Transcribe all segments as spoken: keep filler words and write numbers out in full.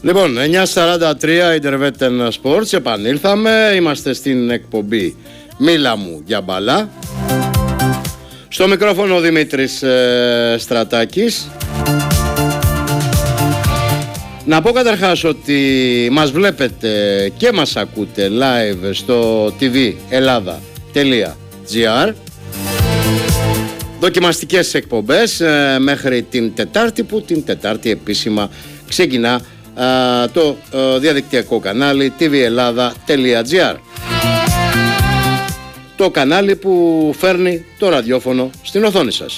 Λοιπόν, εννιά σαράντα τρία Intervetten Sports, επανήλθαμε, είμαστε στην εκπομπή Μίλα μου για μπαλά. Στο μικρόφωνο ο Δημήτρης ε, Στρατάκης. Να πω καταρχάς ότι μας βλέπετε και μας ακούτε live στο τι βι Ελλάδα τελεία τζι άρ. Δοκιμαστικές εκπομπές ε, μέχρι την Τετάρτη, που την Τετάρτη επίσημα ξεκινά ε, το ε, διαδικτυακό κανάλι τι βι Ελλάδα τελεία τζι άρ. Το κανάλι που φέρνει το ραδιόφωνο στην οθόνη σας.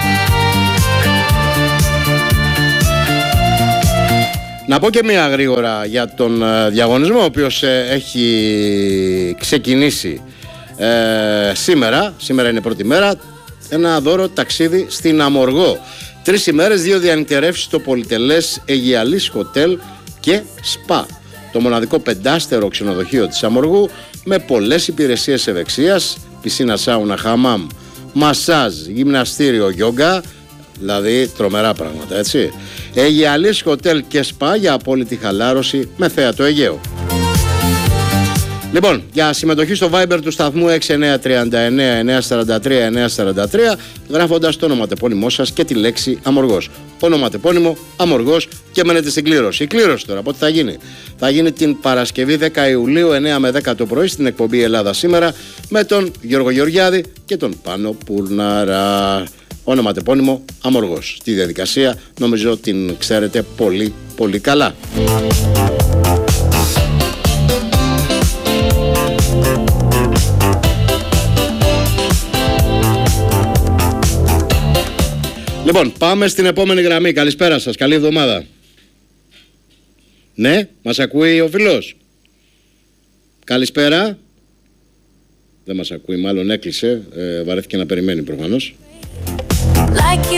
Να πω και μία γρήγορα για τον ε, διαγωνισμό, ο οποίος ε, έχει ξεκινήσει ε, σήμερα. Σήμερα είναι πρώτη μέρα. Ένα δώρο ταξίδι στην Αμοργό. Τρεις ημέρες, δύο διανυκτερεύσεις στο πολυτελές Αιγιαλής Hotel και Σπα. Το μοναδικό πεντάστερο ξενοδοχείο της Αμοργού με πολλές υπηρεσίες ευεξίας, πισίνα, σάουνα, χαμάμ, μασάζ, γυμναστήριο, γιόγκα, δηλαδή τρομερά πράγματα, έτσι. Αιγιαλής Hotel και Σπα για απόλυτη χαλάρωση με θέατο Αιγαίο. Λοιπόν, για συμμετοχή στο Viber του σταθμού έξι εννιά τρία εννιά εννιά τέσσερα τρία εννιά τέσσερα τρία, γράφοντας το ονοματεπώνυμό σας και τη λέξη Αμοργός. Ονοματεπώνυμο, Αμοργός και μένετε στην κλήρωση. Η κλήρωση τώρα πότε θα γίνει? Θα γίνει την Παρασκευή δέκα Ιουλίου εννιά με δέκα το πρωί στην εκπομπή Ελλάδα Σήμερα με τον Γιώργο Γεωργιάδη και τον Πάνο Πουρναρά. Ονοματεπώνυμο, Αμοργός. Τη διαδικασία νομίζω την ξέρετε πολύ πολύ καλά. Λοιπόν, πάμε στην επόμενη γραμμή. Καλησπέρα σας, καλή εβδομάδα. Ναι, μας ακούει ο φίλος? Καλησπέρα. Δεν μας ακούει, μάλλον έκλεισε, ε, βαρέθηκε να περιμένει προφανώς. Like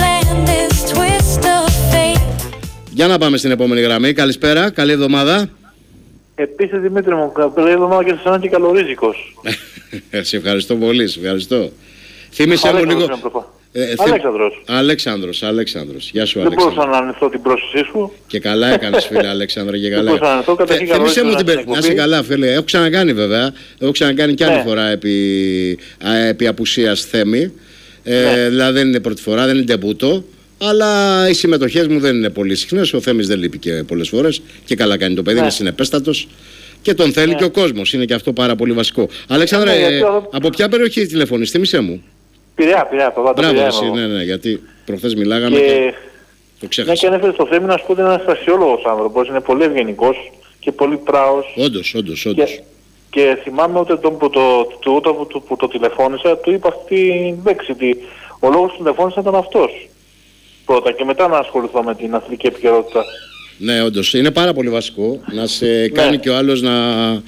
για να πάμε στην επόμενη γραμμή. Καλησπέρα, καλή εβδομάδα. Επίσης Δημήτρη μου, καλή εβδομάδα και σε εσένα και καλορίζικος. Σε ευχαριστώ πολύ, σε ευχαριστώ. Θύμισε μου λίγο... Ε, Αλέξανδρος. Αλέξανδρος, Αλέξανδρος. Γεια σου, δεν Αλέξανδρο. Δεν μπορούσα να ανοιχτώ την πρόσθεσή σου. Και καλά έκανες, φίλε Αλέξανδρο, και καλά. Δεν μπορούσα να ανοιχτώ, καταρχήν καλό Θύμισε μου την περίπτωση. Να είσαι καλά, φίλε. Έχω ξανακάνει βέβαια. Έχω ξανακάνει κι άλλη ναι. φορά επί, α, επί απουσίας Θέμη. Ε, ναι. Δηλαδή δεν είναι πρώτη φορά, δεν είναι ντεμπούτο. Αλλά οι συμμετοχές μου δεν είναι πολύ συχνές. Ο Θέμης δεν λείπει και πολλές φορές. Και καλά κάνει το παιδί, ναι. είναι συνεπέστατος. Και τον θέλει ναι. και ο κόσμος. Είναι και αυτό πάρα πολύ βασικό. Αλέξανδρε, ναι, ε, από ποια περιοχή τηλεφωνείς, θύμισε μου? Πειραιά, Πειραιά, Παπάτα. Μπράβο, εσύ, ναι, ναι, γιατί προχθές μιλάγαμε και, και το ξέχασα. Ναι, και ανέφερε στο Θέμη να σου πω ότι είναι ένας αξιόλογος άνθρωπος, είναι πολύ ευγενικός και πολύ πράος. Όντως, όντως, όντως. Και, και θυμάμαι ότι τον που το, το, το, που, το, που το τηλεφώνησα, του είπα αυτή την λέξη, ότι ο λόγος που τηλεφώνησα ήταν αυτός. Πρώτα και μετά να ασχοληθώ με την αθλητική επικαιρότητα. Ναι, όντως, είναι πάρα πολύ βασικό να σε κάνει ναι. και ο άλλος να,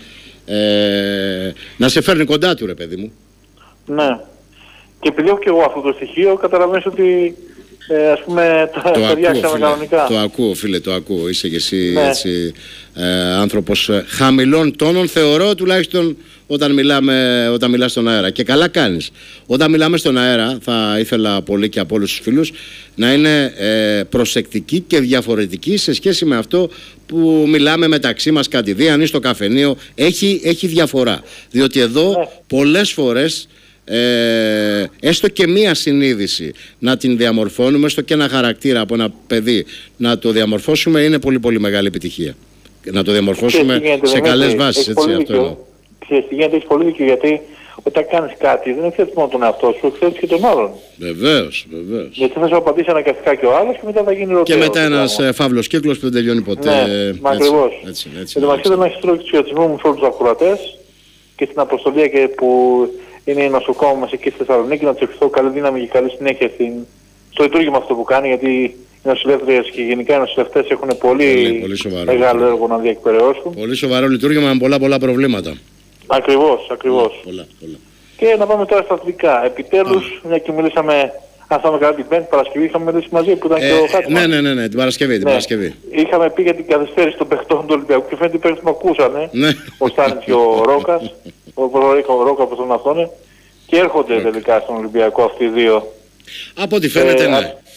ε, να σε φέρνει κοντά του, ρε παιδί μου. Ναι. Και επειδή έχω και εγώ αυτό το στοιχείο, καταλαβαίνεις ότι ε, ας πούμε το διάξαμε κανονικά. Το ακούω, φίλε, το ακούω. Είσαι και εσύ ναι. έτσι, ε, άνθρωπος χαμηλών τόνων, θεωρώ, τουλάχιστον όταν, μιλάμε, όταν μιλάς στον αέρα. Και καλά κάνεις. Όταν μιλάμε στον αέρα, θα ήθελα πολύ και από όλους τους φίλους να είναι ε, προσεκτικοί και διαφορετικοί σε σχέση με αυτό που μιλάμε μεταξύ μας κατηδίαν ή στο καφενείο. Έχει, έχει διαφορά. Διότι εδώ ναι. πολλές φορές Ε, έστω και μία συνείδηση να την διαμορφώνουμε, έστω και ένα χαρακτήρα από ένα παιδί να το διαμορφώσουμε, είναι πολύ πολύ μεγάλη επιτυχία. Να το διαμορφώσουμε γίνεται, σε καλές βάσεις, έτσι αυτό εννοώ. Ξέρεις τι γίνεται, έχεις πολύ δίκιο, γιατί όταν κάνεις κάτι δεν εξαιρετείς μόνο τον εαυτό σου, εξαιρετείς και τον άλλον. Βεβαίως, βεβαίως. Γιατί θα σου απαντήσει αναγκαστικά και ο άλλος και μετά θα γίνει ρωτέο. Και μετά ένας ε, φαύλος κύκλος που δεν τελειώνει ποτέ. Ναι, μα ακριβώς. Εν τω μεταξύ δεν έχεις τρώει τους χαιρετισμούς μου σε όλους τους ακροατές και στην αποστολή και που είναι η νοσοκόμα μας εκεί στη Θεσσαλονίκη, να τους ευχηθώ καλή δύναμη και καλή συνέχεια στην... στο λειτουργήμα αυτό που κάνει, γιατί οι νοσηλεύτριες και γενικά οι νοσηλευτές έχουν πολύ, πολύ, πολύ μεγάλο έργο να διεκπαιρεώσουν. Πολύ σοβαρό λειτουργήμα με πολλά πολλά προβλήματα. Ακριβώς, ακριβώς. Πολλά, πολλά. Και να πάμε τώρα στα αθλητικά. Επιτέλους, μια και μιλήσαμε, αν θα με καλά την Πέμπτη Παρασκευή, είχαμε μιλήσει μαζί που ήταν ε, και ο Χάτμαν. Ναι, ναι, ναι, ναι, την Παρασκευή, την ναι. Παρασκευή. Είχαμε πει για την καθυστέρηση των παιχτών του Ολυμπιακού και φαίνεται ότι με ακούσανε. Ναι. Ο Στάνης και ο Ρόκας, ο Ρόκα όπως τον αυτόν, και έρχονται τελικά στον Ολυμπιακό αυτοί οι δύο. Από ό,τι φαίνεται, ε, ναι.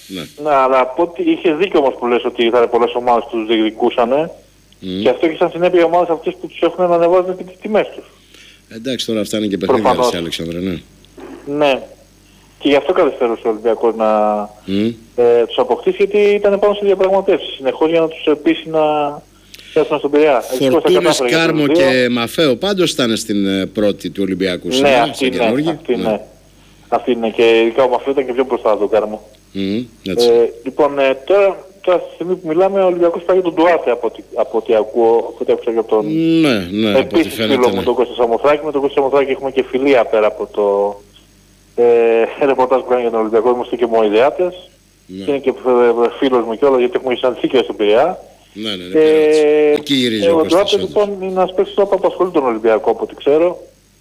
Ναι. Ναι, αλλά από ότι είχε δίκιο όμως που λες ότι ήταν πολλές ομάδες που τους διεκδικούσαν. Mm. Και αυτό έχει σαν συνέπεια οι ομάδες αυτές που τους έχουν να ανεβάζουν και τις τιμές τους. Εντάξει, τώρα αυτά είναι και παιχνίδια, Αλέξανδρε, ναι. Ναι. Και γι' αυτό καθυστέρησε ο Ολυμπιακός να mm. ε, τους αποκτήσει, γιατί ήταν πάνω σε διαπραγματεύσεις συνεχώς για να τους πείσει να έρθουν στον Πειραιά. Φορτούνης, Κάρμο και Μαφαίο πάντως ήταν στην πρώτη του Ολυμπιακού. Ναι, αυτή είναι, αυτή είναι. Ναι. Αυτή είναι και ειδικά ο Μαφαίο ήταν και πιο μπροστά από τον Κάρμο. Mm, ε, λοιπόν, ε, τώρα, τώρα στη στιγμή που μιλάμε ο Ολυμπιακός πάει τον Ντουάρτε από ό,τι, από ό,τι ακούω, από ό,τι άκουσα και από τον ναι, ναι, επίσης φίλο μου, τον Κώστα Σαμοθράκη. Με τον Κώστα Σαμοθράκη έχουμε και φιλία πέρα από το ε, ρεπορτάζ που κάνει για τον Ολυμπιακό. Είμαστε και μοηδεάτες. Ναι. Και είναι και φίλος μου κιόλας, γιατί έχουμε συναντηθεί και στον Πειραιά. Ναι, ναι, ναι. Ε, εκεί γυρίζει ο Κώστας. Ο λοιπόν είναι ένας παίκτης που απασχολεί τον Ολυμπιακό από ό,τι ξέρω.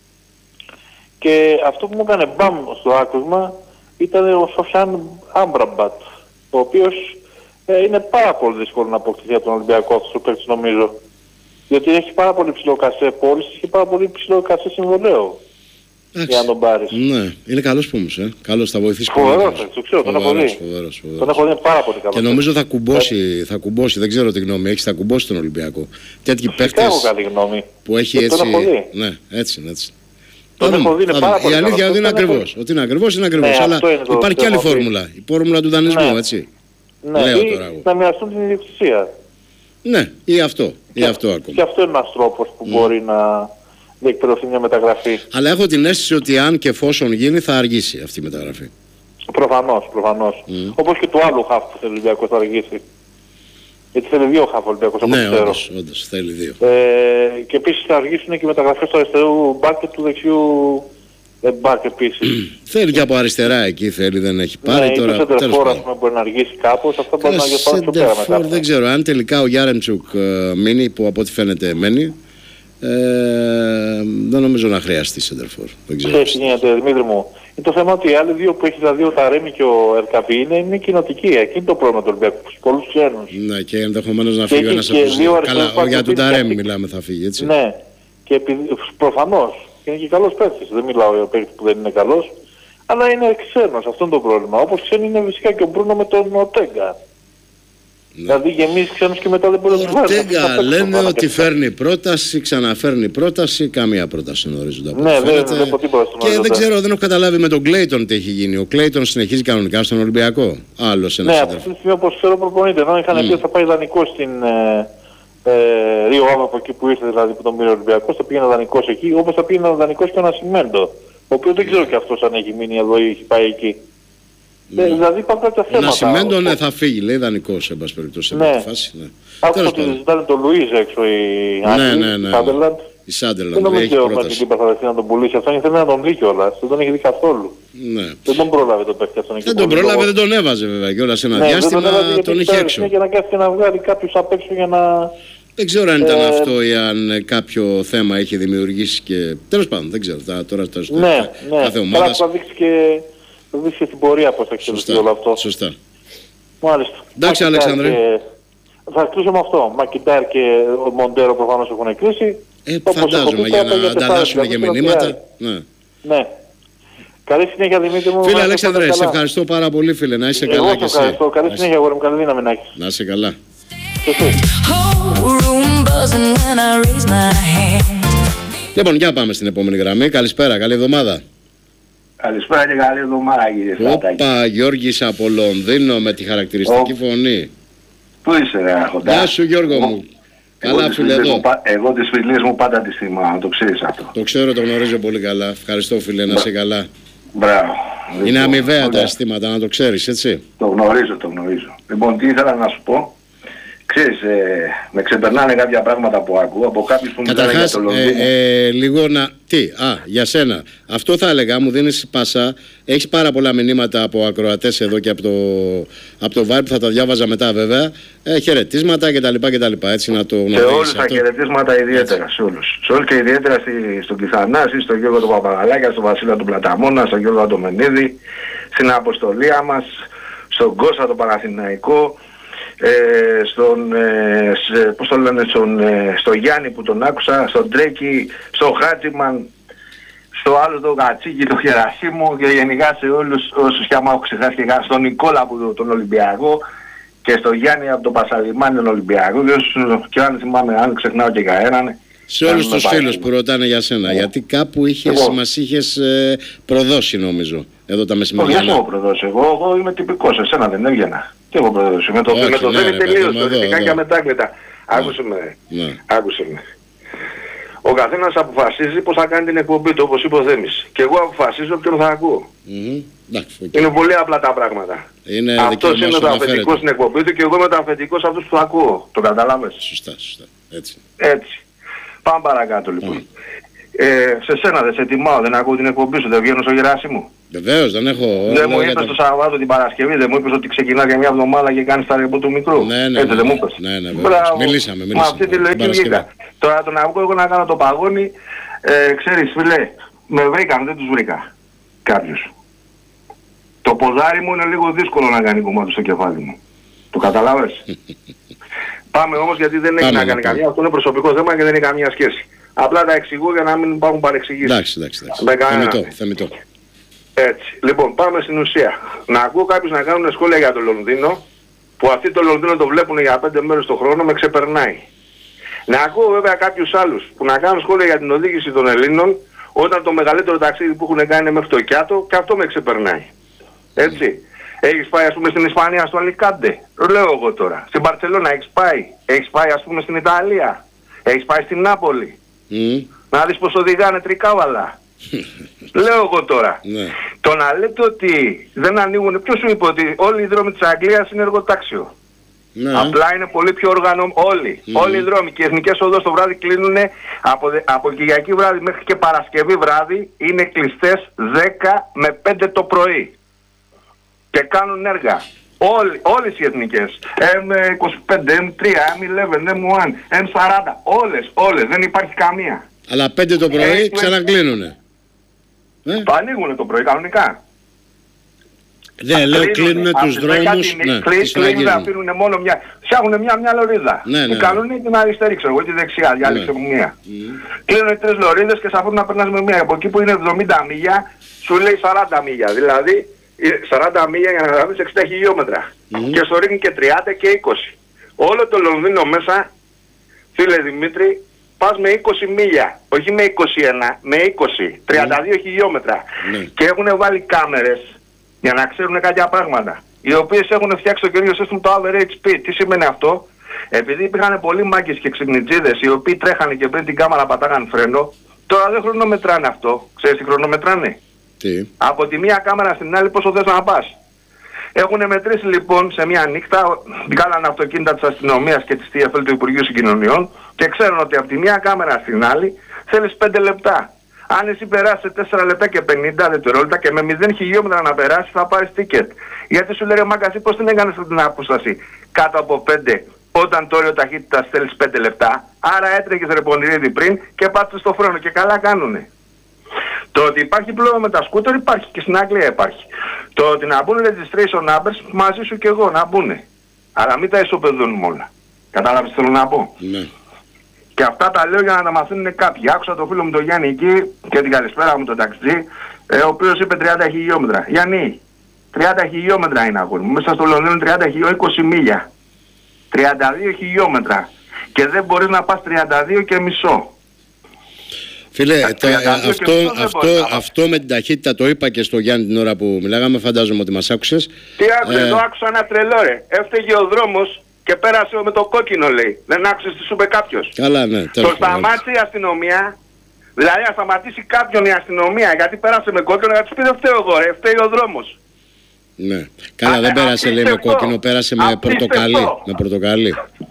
Και αυτό που μου έκανε μπαμ στο άκουσμα ήταν ο Σοφιάν Άμπραμπατ, ο οποίος ε, είναι πάρα πολύ δύσκολο να αποκτηθεί από τον Ολυμπιακό αυτός ο παίκτης, νομίζω. Διότι έχει πάρα πολύ ψηλό κασέ πώλησης και πάρα πολύ ψηλό κασέ συμβολέου. Για να τον πάρεις. Ναι, είναι καλός όμως, ε. Καλός, θα βοηθήσει πολύ. Φοβερός, το ξέρω, τον έχω δει. Τον έχω δει πάρα πολύ καλός. Και νομίζω θα κουμπώσει, θα κουμπώσει, δεν ξέρω τι γνώμη έχεις, θα κουμπώσει τον Ολυμπιακό. Τέτοιοι παίκτες έχω καλή γνώμη. Που έχει έτσι. Ναι, έτσι είναι, έτσι. Τον έχω δει, είναι πάρα πολύ. Η αλήθεια είναι ακριβώς. Ότι είναι ακριβώς, είναι ακριβώς. Αλλά υπάρχει και άλλη φόρμουλα. Η φόρμουλα του δανεισμού, έτσι. Ναι, να μοιραστούν την ιδιοκτησία. Ναι, ή αυτό. Ή αυτό ακόμα. Και αυτό είναι ένας τρόπος που μπορεί να διεκπαιρεωθεί μια μεταγραφή. Αλλά έχω την αίσθηση ότι αν και εφόσον γίνει θα αργήσει αυτή η μεταγραφή. Προφανώς, προφανώς. Mm. Όπως και του άλλου χαφ που θέλει ο Ολυμπιακός θα αργήσει. Γιατί θέλει δύο χαφ ο Ολυμπιακός, όπως ναι, ξέρω. όντως, όντως, θέλει δύο. Ε, και επίσης θα αργήσουν και οι μεταγραφές του αριστερού μπακ και του δεξιού μπακ επίσης. Θέλει και από αριστερά εκεί, θέλει, δεν έχει πάρει ναι, τώρα. Ναι, το σεντερφόρ ας πούμε μπορεί να αργήσει κάπως, αυτό μπορεί να γεφάρει πιο πέρα μετά. Δεν ξέρω, αν τελικά ο Γιάρεμτσουκ uh, μείνει, που από ό,τι φαίνεται μένει, Ε, δεν νομίζω να χρειαστεί σεντερφόρ. Ξέρεις τι γίνεται, Δημήτρη μου. Είναι το θέμα ότι οι άλλοι δύο που έχει, δηλαδή ο Ταρέμι και ο Ερκαμπή, είναι, είναι κοινοτικοί. Εκεί είναι το πρόβλημα του Ολυμπιακού. Πολλούς ξένους. Ναι, και ενδεχομένως να φύγει ο ένας από τους δύο. Καλά, για τον Ταρέμι μιλάμε, θα φύγει, έτσι. Ναι, και επειδή, προφανώς. Είναι και καλός παίκτης. Δεν μιλάω για παίκτη που δεν είναι καλός. Αλλά είναι ξένος, αυτό είναι το πρόβλημα. Όπως ξένοι είναι φυσικά και ο Μπρούνο με τον Οτέγκα. Ναι. Δηλαδή γεμίζει ξένους και μετά δεν μπορεί να τους βάλει. Ορτέγκα λένε ότι φέρνει πρόταση, ξαναφέρνει πρόταση, καμία πρόταση δεν ορίζονται από ναι, δεν βλέπω τίποτα στον Και δεν ξέρω, δεν έχω καταλάβει με τον Κλέιτον τι έχει γίνει. Ο Κλέιτον συνεχίζει κανονικά στον Ολυμπιακό. Άλλος ένας. Ναι, αυτή τη στιγμή όπως ξέρω προπονείται. Ενώ είχαν πει ότι θα πάει δανεικός στην ε, ε, Ρίο Άβα, από εκεί που ήρθε δηλαδή που τον πήρε ο Ολυμπιακός, θα πήγαινε δανεικός εκεί, όπως θα πήγαινε δανεικός και ο Νασιμέντο. Ο οποίος δεν ξέρω και αυτός αν έχει μείνει εδώ ή έχει πάει εκεί. Ναι. Ε, δηλαδή υπάρχουν κάποια θέματα. Να σημαίνω ναι, θα φύγει, λέει δανεικός, εν πάση περιπτώσει, σε ναι. αυτή τη φάση. Ναι. Άκουσα ότι ζητάνε τον Λουίζ έξω η Άγγλη, ναι, ναι, ναι. η Σάντερλαντ. Η Σάντερλαντ, δεν νομίζω με την Λίπα θα δεχτεί να τον πουλήσει αυτόν, ήθελε να τον δει κιόλας, δεν τον έχει δει καθόλου. Ναι. Δεν τον πρόλαβε τον παίχτη αυτόν. Δεν τον πρόλαβε, δεν τον έβαζε βέβαια κιόλας σε ένα ναι, διάστημα, δεν τον, τον είχε έξω. Για να κάθεται να βγάλει κάποιους απ' έξω για να... Δεν ξέρω αν ήταν ε... αυτό ή αν κάποιο θέμα είχε δημιουργήσει και... Τέλος πάντων, δεν ξέρω, τώρα το ναι, ναι. κάθε ομάδα. Θα δείξει και... Θα δείξει και την πορεία πώς θα εξελιχθεί όλο αυτό. Σωστά. Μάλιστα. Εντάξει, Αλέξανδρε. Και... Θα κλείσω με αυτό. Μακιντάρ και ο Μοντέρο προφανώς έχουν κλείσει. Ε, φαντάζομαι για να ανταλλάσσουν και μηνύματα. Ναι. ναι. Καλή συνέχεια, Δημήτρη μου. Φίλε Αλέξανδρε, σε ευχαριστώ πάρα πολύ, φίλε. Να είσαι καλά και εσύ. Ευχαριστώ. Καλή συνέχεια, αγόρι μου. Καλή δύναμη να έχεις. Να είσαι καλά. Λοιπόν, για πάμε στην επόμενη γραμμή. Καλησπέρα, καλή εβδομάδα. Καλησπέρα και καλή εβδομάδα, κύριε Στρατάκη. Όπα, Γιώργης από Λονδίνο με τη χαρακτηριστική Ο... φωνή. Πού είσαι, ρε Αχοντά. Γεια σου, Γιώργο μου. Εγώ καλά, φίλε, εδώ. Μου, εγώ τις φιλίες μου πάντα τις θυμάμαι, το ξέρεις αυτό. Το ξέρω, το γνωρίζω πολύ καλά. Ευχαριστώ, φίλε, να είσαι καλά. Μπράβο. Είναι λοιπόν, αμοιβαία ωραία. Τα αισθήματα, να το ξέρεις, έτσι. Το γνωρίζω, το γνωρίζω. Λοιπόν, τι ήθελα να σου πω. Ξέρεις, ε, με ξεπερνάνε κάποια πράγματα που ακούω από κάποιους που μιλάνε για το Λονδίνο. Ε, ε, λίγο να... Τι, α, για σένα. Αυτό θα έλεγα, μου δίνεις πάσα. Έχεις πάρα πολλά μηνύματα από ακροατές εδώ και από το, από το Vibe που θα τα διάβαζα μετά βέβαια. Ε, χαιρετίσματα κτλ. κτλ. Έτσι να το γνωρίζεις. Σε όλους τα χαιρετίσματα ιδιαίτερα, έτσι. σε όλους. Σε όλους και ιδιαίτερα στη, στον Κιθανάση, στον Γιώργο του Παπαγαλάκια, στον Βασίλα του Πλαταμόνα, στον Γιώργο του Μενίδη, στην αποστολία μας, στον Κώστα τον Παναθηναϊκό. Ε, στον, ε, σε, πώς το λένε, στον, ε, στο Γιάννη που τον άκουσα, στον Τρέκη, στον Χάτζιμαν, στο άλλο το Κατσίκι, το Γερασίμου και γενικά σε όλους όσους και άμα έχω ξεχάσει και κάτι, στον Νικόλα από τον Ολυμπιακό και στο Γιάννη από τον Πασαλιμάνι τον Ολυμπιακό και, όσους, και αν θυμάμαι, αν ξεχνάω και κανέναν. Σε όλους τους φίλους που ρωτάνε για σένα, yeah. γιατί κάπου είχες, μας είχες ε, προδώσει νομίζω, εδώ τα μεσημεριανά. Όχι, δεν έχω προδώσει, εγώ, εγώ είμαι τυπικός, εσένα δεν έβγαινα. Τι έχω προδώσει, με το, όχι, με το ναι, δεν τελείωσε, το ρητικά και αμετάκλητα. Άκουσε με, ναι. άκουσε με. Ο καθένας αποφασίζει πώς θα κάνει την εκπομπή του, όπως είπε ο Θέμης. Και εγώ αποφασίζω ποιον θα ακούω. Mm-hmm. Okay. Είναι πολύ απλά τα πράγματα. Είναι αυτός είναι το αφεντικό στην εκπομπή του και εγώ είμαι το αφεντικό σε αυτούς που θα ακούω. Το καταλάβες. Σωστά, σωστά. Έτσι. Έτσι. Πάμε παρακάτω λοιπόν. Mm. Ε, σε σένα δεν σε τιμάω, δεν ακούω την εκπομπή σου, δεν βγαίνω στο Γεράσιμο. Βεβαίως, δεν έχω... Δεν μου είπες το Σαββάτο την Παρασκευή, δεν μου είπες ότι ξεκινάς για μια εβδομάδα και κάνεις τα ρεπού του μικρού. Ναι, ναι, έτσι ναι, δεν μου είπες. Ναι, ναι, μιλήσαμε, μιλήσαμε. Με αυτή τη λογική βγήκα. Τώρα τον ακούω εγώ να κάνω το παγόνι, ε, ξέρεις φίλε, με βρήκαν, δεν τους βρήκα κάποιους. Το ποδάρι μου είναι λίγο δύσκολο να κάνει κομμάτι στο κεφάλι μου. Το καταλάβες. Πάμε όμως γιατί δεν έχει να κάνει καμία, αυτό είναι προσωπικό θέμα και δεν έχει καμία σχέση. Απλά τα εξηγώ για να μην υπάρχουν παρεξηγήσεις. Εντάξει, εντάξει, εντάξει. Θεμητό, θεμητό. Έτσι. Λοιπόν, πάμε στην ουσία. Να ακούω κάποιους να κάνουν σχόλια για το Λονδίνο, που αυτοί το Λονδίνο το βλέπουν για πέντε μέρες το χρόνο, με ξεπερνάει. Να ακούω βέβαια κάποιους άλλους που να κάνουν σχόλια για την οδήγηση των Ελλήνων, όταν το μεγαλύτερο ταξίδι που έχουν κάνει είναι μέχρι το Κιάτο, και αυτό με ξεπερνάει. Έτσι. Έχεις πάει ας πούμε στην Ισπανία, στο Αλικάντε, λέω εγώ τώρα. Στην Μπαρτσελώνα έχεις πάει. Έχεις πάει ας πούμε στην Ιταλία. Έχεις πάει στην Νάπολη. Mm. Να δεις πως οδηγάνε τρικάβαλα. Λέω εγώ τώρα. Ναι. Το να λέτε ότι δεν ανοίγουν, ποιος σου είπε ότι όλοι οι δρόμοι της Αγγλίας είναι εργοτάξιο. Ναι. Απλά είναι πολύ πιο οργανωμένοι όλοι. Mm. Όλοι οι δρόμοι και οι εθνικές οδός το βράδυ κλείνουν από, από Κυριακή βράδυ μέχρι και Παρασκευή βράδυ είναι κλειστές δέκα με πέντε το πρωί. Και κάνουν έργα. Όλοι, όλες οι εθνικές. εμ είκοσι πέντε, εμ τρία, εμ έντεκα, εμ ένα, εμ σαράντα. Όλες, όλες. Δεν υπάρχει καμία. Αλλά πέντε το πρωί ε, ξανακλείνουνε. Ε? Το ανοίγουνε το πρωί κανονικά. Δεν λέω κλείνουνε τους δρόμους. Ναι, κλείνουν, αφήνουνε μόνο μια. Φτιάχνουν μια, μια λωρίδα. Ναι, ναι. Και κάνουν την αριστερή, ξέρω εγώ, τη δεξιά. Διάλεξε μου μία. Mm. Κλείνουν τρεις λωρίδες και σε αφήνουν να περνάς με μία. Από εκεί που είναι εβδομήντα μίλια, σου λέει σαράντα μίλια. Δηλαδή σαράντα μίλια για να γράψεις εξήντα χιλιόμετρα. Mm. Και στο ρίχνει και τριάντα και είκοσι. Όλο το Λονδίνο μέσα, φίλε Δημήτρη, πας με είκοσι μίλια, όχι με είκοσι ένα, με είκοσι, τριάντα δύο mm. χιλιόμετρα. Mm. Και έχουν βάλει κάμερες για να ξέρουν κάποια πράγματα, οι οποίες έχουν φτιάξει το καινούριο σύστημα το average speed. Τι σημαίνει αυτό? Επειδή υπήρχαν πολλοί μάγκες και ξυπνητζίδες οι οποίοι τρέχανε και πριν την κάμερα πατάγαν φρένο, τώρα δεν χρονομετράνε αυτό. Ξέρεις τι χρονομετράνε? Τι? Από τη μία κάμερα στην άλλη πόσο θες να πας. Έχουν μετρήσει λοιπόν σε μια νύχτα, βγάλανε αυτοκίνητα της αστυνομίας και της τι εφ ελ του Υπουργείου Συγκοινωνιών και ξέρουν ότι από τη μία κάμερα στην άλλη θέλεις πέντε λεπτά. Αν εσύ περάσεις σε τέσσερα λεπτά και πενήντα δευτερόλεπτα και με μηδέν χιλιόμετρα να περάσεις θα πάρεις ticket. Γιατί σου λέει ρε μάγκα, εσύ πώς την έκανες την απόσταση κάτω από πέντε όταν το όριο ταχύτητας θέλεις πέντε λεπτά. Άρα έτρεχες ρε πονηρίδι πριν και πάτησες στο φρένο και καλά κάνουνε. Το ότι υπάρχει πρόβλημα με τα σκούτερ υπάρχει και στην Αγγλία υπάρχει. Το ότι να μπουν registration numbers μαζί σου και εγώ να μπουν. Αλλά μην τα ισοπεδώνουμε όλα. Κατάλαβες τι θέλω να πω? Ναι. Και αυτά τα λέω για να τα μαθαίνουν κάποιοι. Άκουσα το φίλο μου τον Γιάννη εκεί και την καλησπέρα μου τον ταξιτζή, ε, ο οποίος είπε τριάντα χιλιόμετρα. Γιάννη, τριάντα χιλιόμετρα είναι αγόρι μου. Μέσα στο Λονδίνο τριάντα χιλιόμετρα, είκοσι μίλια. τριάντα δύο χιλιόμετρα. Και δεν μπορείς να πας τριάντα δύο και μισό. Φίλε, το, αυτό, αυτό, αυτό με την ταχύτητα το είπα και στο Γιάννη την ώρα που μιλάγαμε, φαντάζομαι ότι μας άκουσες. Τι άκουσες, ε... το άκουσα ένα τρελό ρε. Έφταιγε ο δρόμος και πέρασε με το κόκκινο λέει. Δεν άκουσες τι σου είπε κάποιος? Καλά, ναι. Το σταμάτησε η αστυνομία, δηλαδή να σταματήσει κάποιον η αστυνομία γιατί πέρασε με κόκκινο, να τους πει δεν φταίω εγώ ρε, φταίει ο δρόμος. Ναι. Καλά, δεν πέρασε λέει με κόκκινο, πέρασε με πορτοκαλί. Με πορτοκαλί.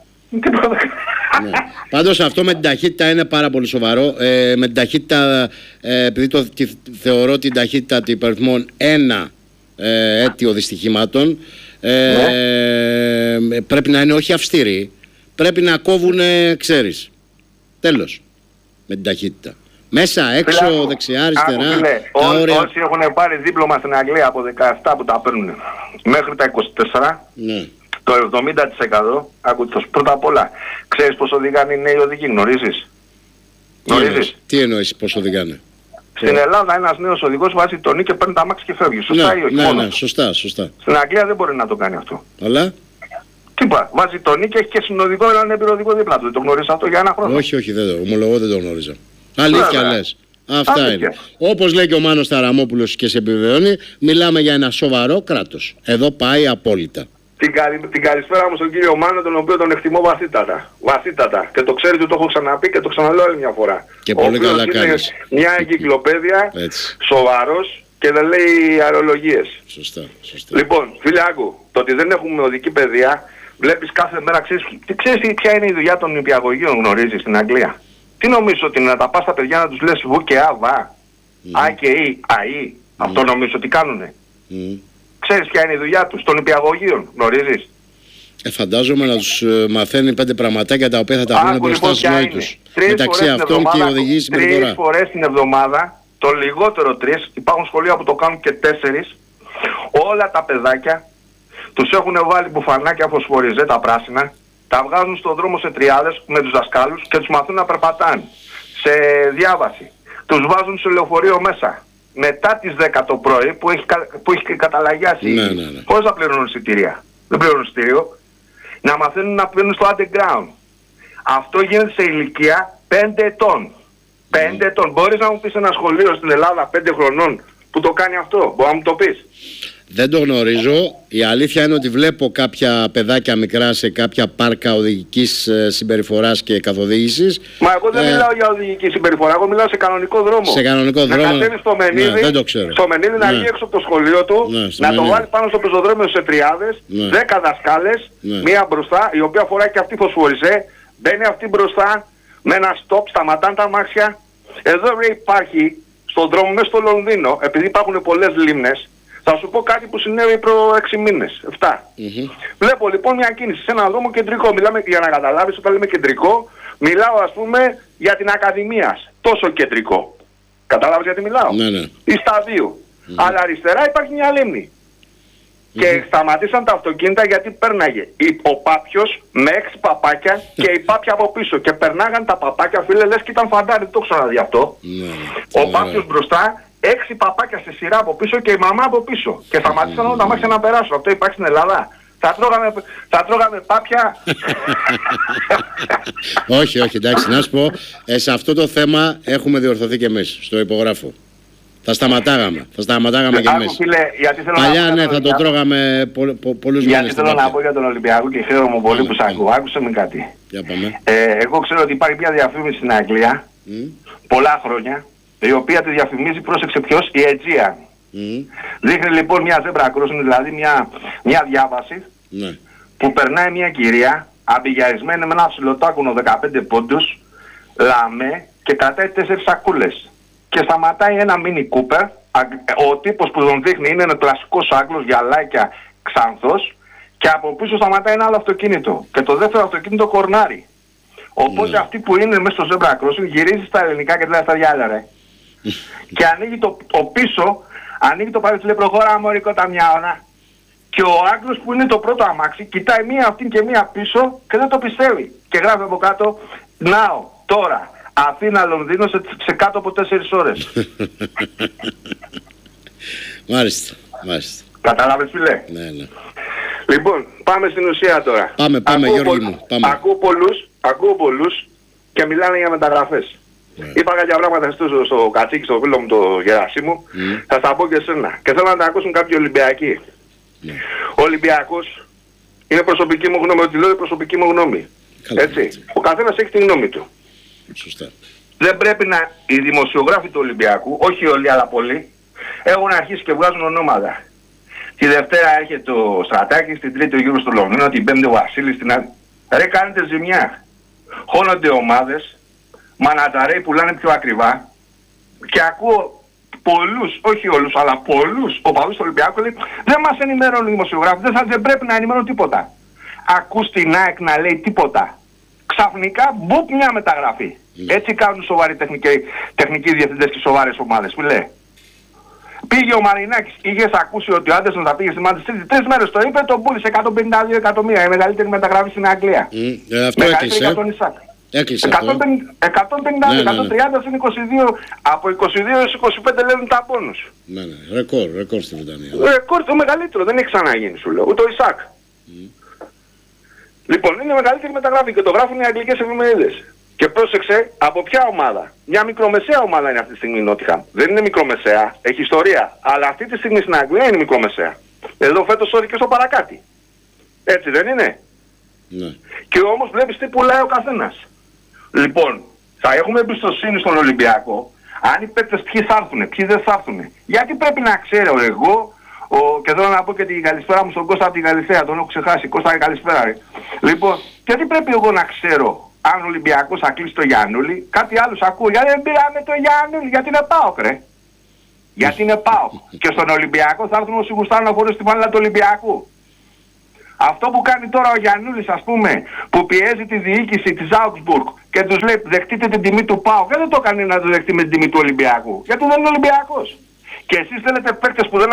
Ναι. Πάντως αυτό με την ταχύτητα είναι πάρα πολύ σοβαρό. Ε, με την ταχύτητα, ε, επειδή το, τη, θεωρώ την ταχύτητα των υπαριθμών ένα ε, αίτιο δυστυχημάτων, ε, ναι. πρέπει να είναι όχι αυστηροί, πρέπει να κόβουν, ξέρεις, τέλος, με την ταχύτητα. Μέσα, έξω, Λάκου. δεξιά, αριστερά. Άκου, Ό, όρια... Όσοι έχουν πάρει δίπλωμα στην Αγγλία από δεκαεπτά που τα παίρνουν μέχρι τα είκοσι τέσσερα, ναι. Το εβδομήντα τοις εκατό, άκου, πρώτα απ' όλα, ξέρεις πως οδηγάνε οι νέοι οδηγοί, γνωρίζεις? Τι εννοείς, τι εννοείς πως οδηγάνε? Στην Ελλάδα ένας νέος οδηγός βάζει τον νι και παίρνει τα αμάξι και φεύγει. Σωστά ναι, ή όχι? Ναι, μόνο. ναι, σωστά, σωστά. Στην Αγγλία δεν μπορεί να το κάνει αυτό. Αλλά... Τι είπα, βάζει τον νι και έχει και συνοδηγό έναν έμπειρο οδηγό δίπλα του. Δεν το γνωρίζεις αυτό για ένα χρόνο? Όχι, όχι, δεν το ομολογώ, δεν το γνώριζα. Αλήθεια λες. Αυτά Αλήθεια. είναι. Όπως λέει και ο Μάνος Ταραμόπουλος και σε επιβεβαιώνει, μιλάμε για ένα σοβαρό κράτος. Εδώ πάει απόλυτα. Την, καλη, την καλησπέρα μου στον κύριο Μάνο, τον οποίο τον εκτιμώ βαθύτατα. Βαθύτατα. Και το ξέρετε ότι το έχω ξαναπεί και το ξαναλέω άλλη μια φορά. Και πολύ καλά είναι κάνεις. Μια εγκυκλοπαίδεια, σοβαρός και δεν λέει αερολογίες. Σωστά, σωστά. Λοιπόν, φίλε άκου, το ότι δεν έχουμε οδική παιδεία, βλέπεις κάθε μέρα, ξέρεις, ξέρεις ποια είναι η δουλειά των νηπιαγωγείων, γνωρίζεις, στην Αγγλία? Τι νομίζεις, ότι να τα πας στα παιδιά να τους λες βου και α, βα, α και ι, α, ι, αυτό νομίζεις ότι κάνουνε? Mm. Ξέρεις ποια είναι η δουλειά τους, των νηπιαγωγείων, γνωρίζεις? Ε, φαντάζομαι να τους ε, μαθαίνει πέντε πραγματάκια τα οποία θα τα βρουν μπροστά στους νόη τους. Μεταξύ αυτών και η οδηγή συμπεριφορά. Τρεις φορές την εβδομάδα, το λιγότερο τρεις, υπάρχουν σχολεία που το κάνουν και τέσσερις, όλα τα παιδάκια τους έχουν βάλει μπουφανάκια φωσφοριζέ τα πράσινα, τα βγάζουν στον δρόμο σε τριάδες με τους δασκάλους και τους μαθούν να περπατάνε σε διάβαση. Τους βάζουν σε λεωφορείο μέσα. Μετά τις δέκα το πρωί που έχει, που έχει καταλαγιάσει, ναι, ναι, ναι. Πώς θα πληρώνουν εισιτήρια? Δεν πληρώνουν εισιτήριο. Να μαθαίνουν να πηγαίνουν στο underground. Αυτό γίνεται σε ηλικία πέντε ετών. πέντε ετών. Μπορείς να μου πεις ένα σχολείο στην Ελλάδα πέντε χρονών που το κάνει αυτό? Μπορεί να μου το πεις? Δεν το γνωρίζω. Η αλήθεια είναι ότι βλέπω κάποια παιδάκια μικρά σε κάποια πάρκα οδηγικής ε, συμπεριφοράς και καθοδήγησης. Μα εγώ δεν ε, μιλάω για οδηγική συμπεριφορά, εγώ μιλάω σε κανονικό δρόμο. Σε κανονικό δρόμο. Να κατέβει στο Μενίδη, ναι, δεν το ξέρω. στο Μενίδη ναι. να βγει έξω από το σχολείο του, ναι, να Μενίδη. το βάλει πάνω στο πεζοδρόμιο σε τριάδες, ναι. δέκα δασκάλες, ναι. μία μπροστά, η οποία φοράει και αυτή φωσφοριζέ, μπαίνει αυτή μπροστά, με ένα στόπ, σταματάνε τα αμάξια. Εδώ ρε, υπάρχει στον δρόμο μέσα στο Λονδίνο, επειδή υπάρχουν πολλές λίμνες. Θα σου πω κάτι που συνέβη προ έξι μήνες, εφτά. Mm-hmm. Βλέπω λοιπόν μια κίνηση σε ένα δρόμο κεντρικό. Μιλάμε, για να καταλάβεις, όταν λέμε κεντρικό, μιλάω ας πούμε για την Ακαδημίας. Τόσο κεντρικό. Καταλάβεις γιατί μιλάω? Ναι, ναι. Ή σταδίου. Mm-hmm. Αλλά αριστερά υπάρχει μια λίμνη. Mm-hmm. Και σταματήσαν τα αυτοκίνητα γιατί πέρναγε ο πάπιος με έξι παπάκια και η πάπια από πίσω. Και περνάγαν τα παπάκια, φίλε, λες και ήταν φαντάρι, δεν το ξαναδεί αυτό. Mm-hmm. Ο πάπιος μπροστά, έξι παπάκια στη σειρά από πίσω και η μαμά από πίσω. Και σταματήσαν όλα τα μάξια να περάσουν. Αυτό υπάρχει στην Ελλάδα? Θα τρώγαμε, θα τρώγαμε πάπια. Όχι, όχι, εντάξει, να σου πω, ε, σε αυτό το θέμα έχουμε διορθωθεί και εμείς, στο υπογράφω. Θα σταματάγαμε, θα σταματάγαμε και εμείς. Παλιά ναι, θα το τρώγαμε πο, πο, πολλούς μήνες. Γιατί θέλω να πω για τον Ολυμπιακό και χαίρομαι πολύ που σ' ακούω. Άκουσε με κάτι. Για πάμε. Ε, εγώ ξέρω ότι υπάρχει μια διαφήμιση στην Αγγλία, mm. πολλά χρόνια, η οποία τη διαφημίζει, πρόσεξε ποιος, η Aegean. Mm. Δείχνει λοιπόν μια zebra crossing, δηλαδή μια, μια διάβαση, mm. που περνάει μια κυρία αμπιγιαρισμένη με ένα ψιλοτάκουνο δεκαπέντε πόντους, λαμέ, και κρατάει τέσσερις σακούλες. Και σταματάει ένα Mini Cooper, ο τύπος που τον δείχνει είναι ένα κλασικός Άγγλος, γυαλάκια, ξανθός, και από πίσω σταματάει ένα άλλο αυτοκίνητο. Και το δεύτερο αυτοκίνητο κορνάρι. Οπότε mm. αυτή που είναι μέσα στο zebra crossing γυρίζει στα ελληνικά και λέει στα διάλια ρε. Και ανοίγει το, το πίσω, ανοίγει το παράθυρο, λέει προχώρα μωρικό τα μιάωνα. Και ο Άγγλος που είναι το πρώτο αμάξι κοιτάει μία αυτήν και μία πίσω και δεν το πιστεύει. Και γράφει από κάτω, now, τώρα, Αθήνα Λονδίνο σε, σε κάτω από τέσσερις ώρες. Μάλιστα, μάλιστα. Καταλάβες φίλε? Ναι, ναι. Λοιπόν, πάμε στην ουσία τώρα. Πάμε, πάμε ακούω Γιώργη πο... μου. Πάμε. Ακούω πολλούς, ακούω πολλούς και μιλάνε για μεταγραφές. Yeah. Είπα κάποια πράγματα στο, στο κατσίκι, στο φίλο μου το Γερασίμου, mm. θα τα πω και εσένα. Και θέλω να τα ακούσουν κάποιοι Ολυμπιακοί. Yeah. Ο Ολυμπιακός είναι προσωπική μου γνώμη, ότι λέω είναι προσωπική μου γνώμη. Καλά, έτσι. έτσι. Ο καθένας έχει τη γνώμη του. Σωστά. Δεν πρέπει να, οι δημοσιογράφοι του Ολυμπιακού, όχι όλοι αλλά πολλοί, έχουν αρχίσει και βγάζουν ονόματα. Τη Δευτέρα έρχεται ο Στρατάκης, την Τρίτη ο Γιώργος στο Λονδίνο, την Πέμπτη ο Βασίλης, την άλλη. Ρε κάνετε ζημιά. Χώνονται ομάδες, μανατζαρέοι πουλάνε πιο ακριβά και ακούω πολλούς, όχι όλους, αλλά πολλούς οπαδούς του Ολυμπιακού λέει δεν μας ενημερώνουν οι δημοσιογράφοι, δεν, θα, δεν πρέπει να ενημερώνουν τίποτα. Ακούς την ΑΕΚ να λέει τίποτα. Ξαφνικά μπουπ μια μεταγραφή. Mm. Έτσι κάνουν σοβαροί τεχνικοί, τεχνικοί διευθυντές και σοβαρές ομάδες. Φίλε. Πήγε ο Μαρινάκης, είχες ακούσει ότι ο Άντερσον θα πήγε στη Manchester City, τρεις μέρες το είπε, τον πούλησε εκατόν πενήντα δύο εκατομμύρια, η μεγαλύτερη μεταγραφή στην Αγγλία. Mm. Ε, αυτό έκλεισε. Έκλεισε εκατόν πενήντα, ναι, εκατόν τριάντα συν είκοσι δύο, από είκοσι δύο έως είκοσι πέντε λένε τα πόνους. Ναι, ναι, ρεκόρ, ρεκόρ στη Βρετανία. Ρεκόρ το μεγαλύτερο, δεν έχει ξαναγίνει σου λέω, ούτε ο Ισακ. Mm. Λοιπόν, είναι η μεγαλύτερη μεταγραφή και το γράφουν οι αγγλικές εφημερίδες. Και πρόσεξε, από ποια ομάδα? Μια μικρομεσαία ομάδα είναι αυτή τη στιγμή η Νότιχαμ. Δεν είναι μικρομεσαία, έχει ιστορία. Αλλά αυτή τη στιγμή στην Αγγλία είναι μικρομεσαία. Εδώ φέτος σώθηκε στο παρακάτι. Έτσι δεν είναι? Ναι. Και όμως βλέπεις τι πουλάει ο καθένας. Λοιπόν, θα έχουμε εμπιστοσύνη στον Ολυμπιακό αν οι παίκτες ποιοι θα έρθουν, ποιοι δεν θα έρθουν. Γιατί πρέπει να ξέρω εγώ, ο, και θέλω να πω και την καλησπέρα μου στον Κώστα από την Καλυθέα, τον έχω ξεχάσει. Κώστα, καλησπέρα. Ρε. Λοιπόν, γιατί πρέπει εγώ να ξέρω αν ο Ολυμπιακός θα κλείσει το Γιαννούλη? Κάτι άλλους ακούω. Γιατί δεν πήραμε το Γιαννούλη? Γιατί είναι ΠΑΟΚ, ρε. Γιατί είναι ΠΑΟΚ. Και στον Ολυμπιακό θα έρθουν όσοι γουστάρουν να φορέσουν τη φανέλα του Ολυμπιακού. Αυτό που κάνει τώρα ο Γιαννούλης, ας πούμε, που πιέζει τη διοίκηση της Augsburg και τους λέει δεχτείτε την τιμή του ΠΑΟΚ, δεν το κάνει να το δεχτεί με την τιμή του Ολυμπιακού. Γιατί δεν είναι Ολυμπιακός. Και εσείς θέλετε παίκτες που δεν